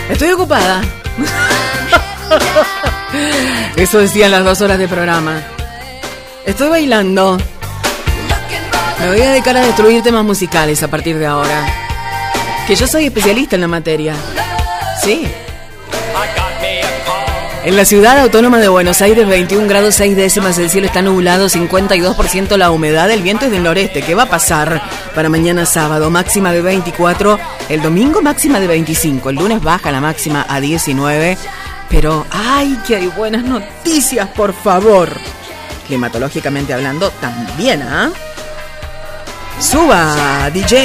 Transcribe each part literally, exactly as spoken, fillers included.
Estoy ocupada. Eso decían las dos horas de programa. Estoy bailando. Me voy a dedicar a destruir temas musicales a partir de ahora. Que yo soy especialista en la materia. Sí. En la ciudad autónoma de Buenos Aires, veintiún grados seis décimas, el cielo está nublado, cincuenta y dos por ciento la humedad, el viento es del noreste. ¿Qué va a pasar para mañana sábado? Máxima de veinticuatro, el domingo máxima de veinticinco, el lunes baja la máxima a diecinueve, pero ¡ay, que hay buenas noticias, por favor! Climatológicamente hablando, también, ¿ah? ¿eh? ¡Suba, D J!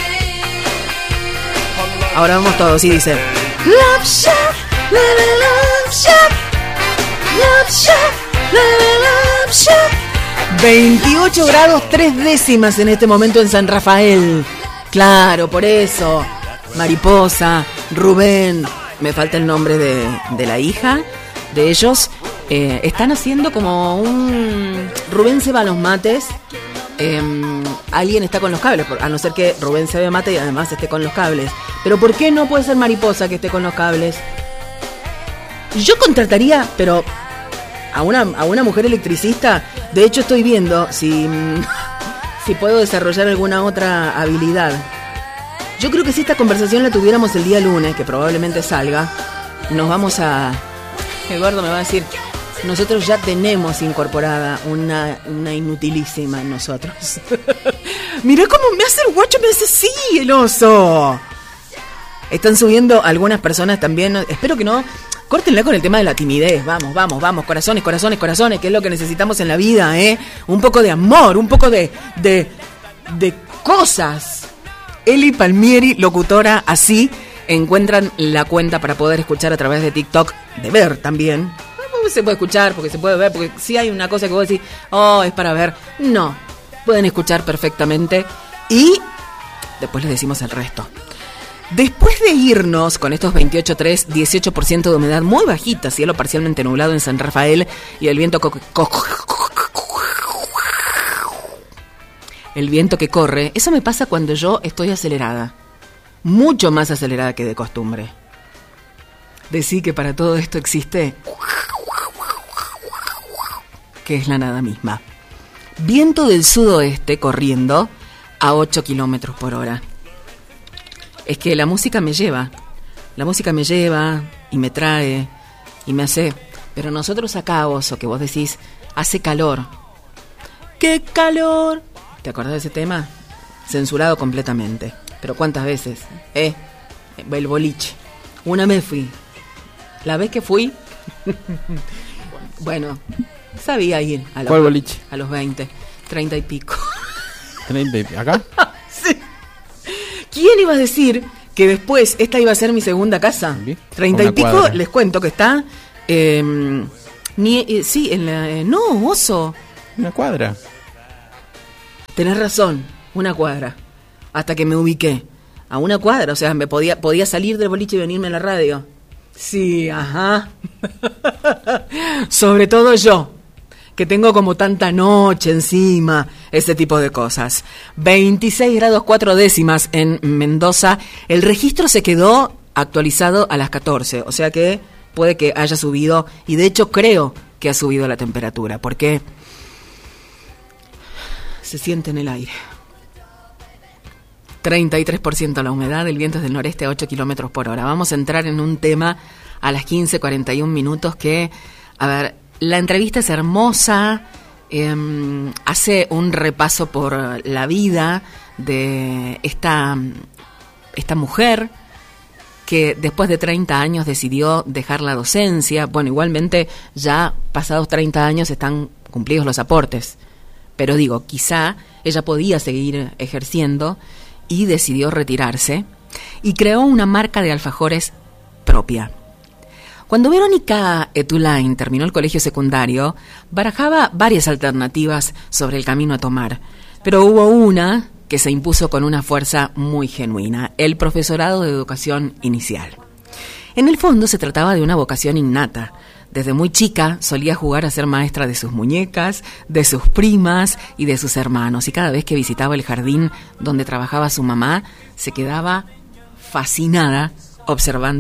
Ahora vamos todos y dice Love Shack, Love Shack, Love Shack, Love Shack. veintiocho grados tres décimas en este momento en San Rafael. Claro, por eso. Mariposa, Rubén, me falta el nombre de, de la hija de ellos. Eh, están haciendo como un... Rubén se va a los mates. Eh, alguien está con los cables, a no ser que Rubén se ve mate y además esté con los cables. Pero ¿por qué no puede ser Mariposa que esté con los cables? Yo contrataría, pero a una, a una mujer electricista. De hecho estoy viendo si, si puedo desarrollar alguna otra habilidad. Yo creo que si esta conversación la tuviéramos el día lunes, que probablemente salga, nos vamos a... Eduardo me va a decir... Nosotros ya tenemos incorporada una, una inutilísima en nosotros. Mirá cómo me hace el guacho, me hace sí, el oso. Están subiendo algunas personas también. Espero que no. Córtenla con el tema de la timidez. Vamos, vamos, vamos. Corazones, corazones, corazones. Que es lo que necesitamos en la vida, ¿eh? Un poco de amor, un poco de, de, de cosas. Eli Palmieri, locutora, así encuentran la cuenta para poder escuchar a través de TikTok. De ver también. Se puede escuchar, porque se puede ver, porque si hay una cosa que vos decís, oh, es para ver. No, pueden escuchar perfectamente y después les decimos el resto. Después de irnos con estos veintiocho punto tres, dieciocho por ciento de humedad muy bajita, cielo parcialmente nublado en San Rafael y el viento co- co- el viento que corre, eso me pasa cuando yo estoy acelerada, mucho más acelerada que de costumbre. Decí que para todo esto existe que es la nada misma. Viento del sudoeste corriendo a ocho kilómetros por hora. Es que la música me lleva, la música me lleva y me trae y me hace, pero nosotros acá, Oso, que vos decís, hace calor. ¡Qué calor! ¿Te acordás de ese tema? Censurado completamente. Pero ¿cuántas veces? Eh, el boliche. Una vez fui. La vez que fui, bueno, sabía ir a los, ¿cuál boliche? A los veinte, treinta y pico. ¿treinta y pico? ¿Acá? Sí. ¿Quién iba a decir que después esta iba a ser mi segunda casa? ¿Sí? treinta y pico, cuadra. Les cuento que está... Eh, ni, eh, sí, en la... Eh, no, Oso. Una cuadra. Tenés razón, una cuadra. Hasta que me ubiqué. A una cuadra, o sea, me podía, podía salir del boliche y venirme a la radio. Sí, ajá. Sobre todo yo, que tengo como tanta noche encima, ese tipo de cosas. veintiséis grados cuatro décimas en Mendoza. El registro se quedó actualizado a las catorce, o sea que puede que haya subido, y de hecho creo que ha subido la temperatura, porque se siente en el aire. treinta y tres por ciento la humedad, el viento es del noreste a ocho kilómetros por hora. Vamos a entrar en un tema a las quince cuarenta y un minutos que, a ver, la entrevista es hermosa, eh, hace un repaso por la vida de esta, esta mujer que después de treinta años decidió dejar la docencia. Bueno, igualmente ya pasados treinta años están cumplidos los aportes, pero digo, quizá ella podía seguir ejerciendo y decidió retirarse y creó una marca de alfajores propia. Cuando Verónica Etulain terminó el colegio secundario, barajaba varias alternativas sobre el camino a tomar, pero hubo una que se impuso con una fuerza muy genuina: el profesorado de educación inicial. En el fondo se trataba de una vocación innata. Desde muy chica solía jugar a ser maestra de sus muñecas, de sus primas y de sus hermanos, y cada vez que visitaba el jardín donde trabajaba su mamá, se quedaba fascinada observando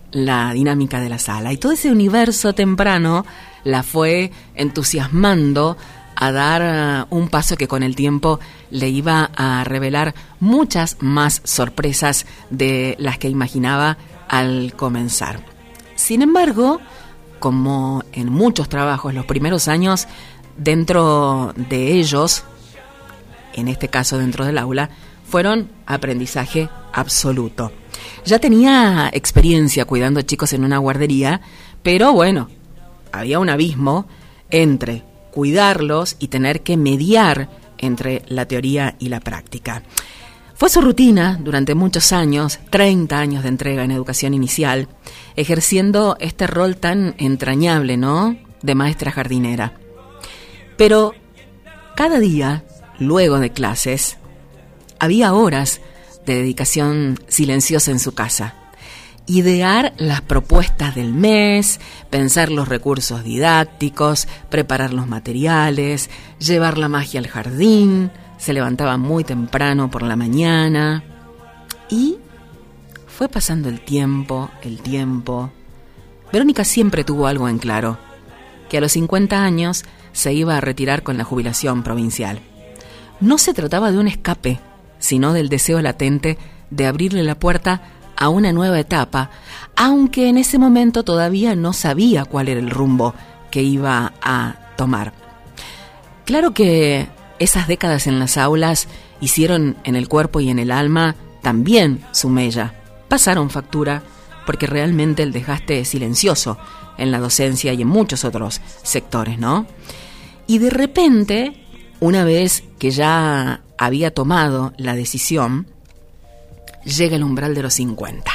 la dinámica de la sala. Y todo ese universo temprano la fue entusiasmando a dar uh, un paso que con el tiempo le iba a revelar muchas más sorpresas de las que imaginaba al comenzar. Sin embargo, como en muchos trabajos, los primeros años dentro de ellos, en este caso dentro del aula, fueron aprendizaje absoluto. Ya tenía experiencia cuidando chicos en una guardería, pero bueno, había un abismo entre cuidarlos y tener que mediar entre la teoría y la práctica. Fue su rutina durante muchos años, treinta años de entrega en educación inicial, ejerciendo este rol tan entrañable, ¿no?, de maestra jardinera. Pero cada día, luego de clases, había horas de dedicación silenciosa en su casa. Idear las propuestas del mes, pensar los recursos didácticos, preparar los materiales, llevar la magia al jardín. Se levantaba muy temprano por la mañana y fue pasando el tiempo, el tiempo. Verónica siempre tuvo algo en claro, que a los cincuenta años se iba a retirar con la jubilación provincial. No se trataba de un escape, sino del deseo latente de abrirle la puerta a una nueva etapa, aunque en ese momento todavía no sabía cuál era el rumbo que iba a tomar. Claro que esas décadas en las aulas hicieron en el cuerpo y en el alma también su mella. Pasaron factura porque realmente el desgaste es silencioso en la docencia y en muchos otros sectores, ¿no? Y de repente, una vez que ya había tomado la decisión, llega el umbral de los cincuenta.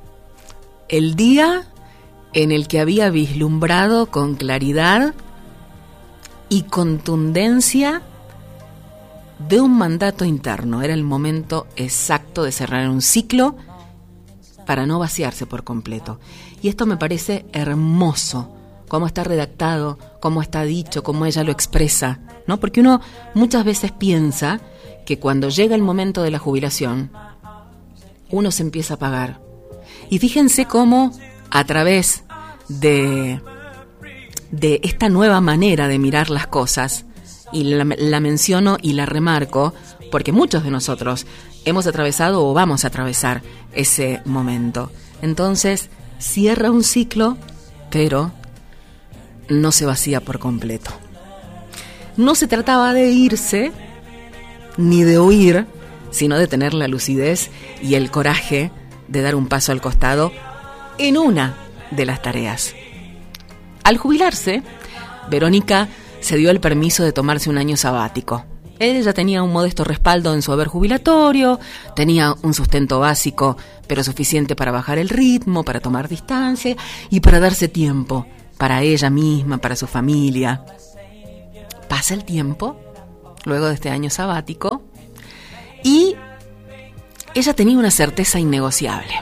El día en el que había vislumbrado con claridad y contundencia de un mandato interno. Era el momento exacto de cerrar un ciclo para no vaciarse por completo. Y esto me parece hermoso, cómo está redactado, cómo está dicho, cómo ella lo expresa, ¿no? Porque uno muchas veces piensa que cuando llega el momento de la jubilación, uno se empieza a apagar. Y fíjense cómo a través de, de esta nueva manera de mirar las cosas, y la, la menciono y la remarco, porque muchos de nosotros hemos atravesado o vamos a atravesar ese momento. Entonces, cierra un ciclo, pero no se vacía por completo. No se trataba de irse, ni de huir, sino de tener la lucidez y el coraje de dar un paso al costado en una de las tareas. Al jubilarse, Verónica se dio el permiso de tomarse un año sabático. Ella tenía un modesto respaldo en su haber jubilatorio, tenía un sustento básico, pero suficiente para bajar el ritmo, para tomar distancia y para darse tiempo para ella misma, para su familia. Pasa el tiempo, luego de este año sabático, y ella tenía una certeza innegociable.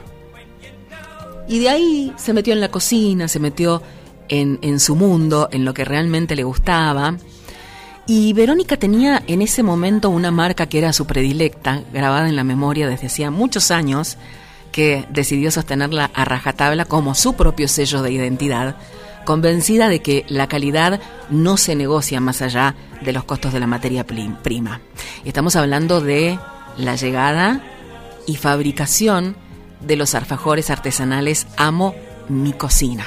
Y de ahí se metió en la cocina, se metió en, en su mundo, en lo que realmente le gustaba. Y Verónica tenía en ese momento una marca que era su predilecta, grabada en la memoria desde hacía muchos años, que decidió sostenerla a rajatabla como su propio sello de identidad, convencida de que la calidad no se negocia más allá de los costos de la materia prima. Estamos hablando de la llegada y fabricación de los alfajores artesanales Amo Mi Cocina.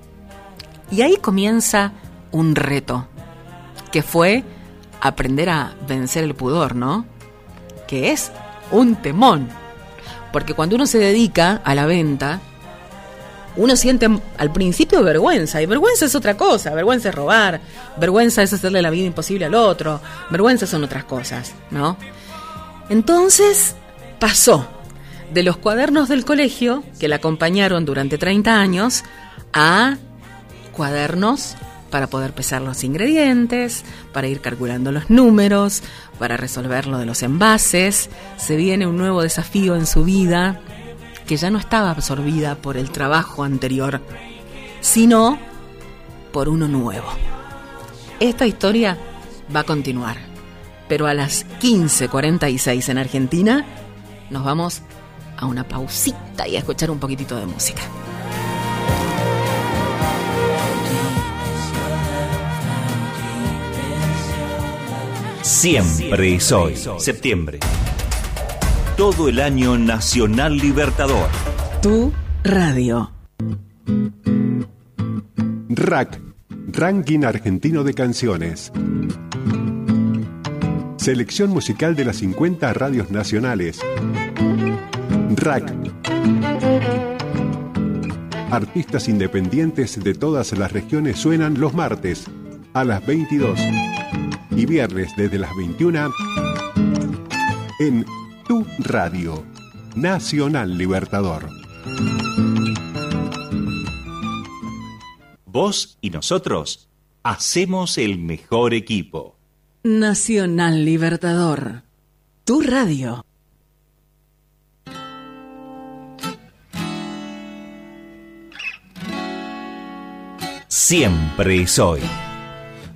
Y ahí comienza un reto, que fue aprender a vencer el pudor, ¿no? Que es un temón. Porque cuando uno se dedica a la venta, uno siente al principio vergüenza, y vergüenza es otra cosa. Vergüenza es robar, vergüenza es hacerle la vida imposible al otro, vergüenza son otras cosas, ¿no? Entonces pasó de los cuadernos del colegio, que la acompañaron durante treinta años, a cuadernos para poder pesar los ingredientes, para ir calculando los números, para resolver lo de los envases. Se viene un nuevo desafío en su vida, que ya no estaba absorbida por el trabajo anterior, sino por uno nuevo. Esta historia va a continuar, pero a las quince cuarenta y seis en Argentina nos vamos a una pausita y a escuchar un poquitito de música. Siempre es hoy. Septiembre. Todo el año Nacional Libertador. Tu radio. R A C, Ranking Argentino de Canciones. Selección musical de las cincuenta radios nacionales. R A C. Artistas independientes de todas las regiones suenan los martes a las veintidós y viernes desde las veintiuna en Tu Radio, Nacional Libertador. Vos y nosotros hacemos el mejor equipo. Nacional Libertador. Tu radio. Siempre es hoy.